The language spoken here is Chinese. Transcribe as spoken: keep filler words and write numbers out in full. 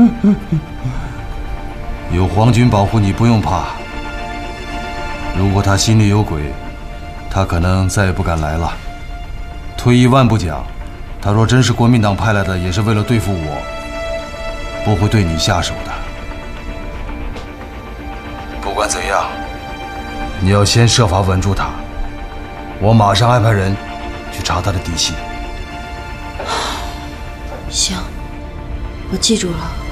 有皇军保护你，不用怕。如果他心里有鬼，他可能再也不敢来了。退一万步讲，他若真是国民党派来的，也是为了对付我，不会对你下手的。不管怎样，你要先设法稳住他。我马上安排人去查他的底细。 行，我记住了。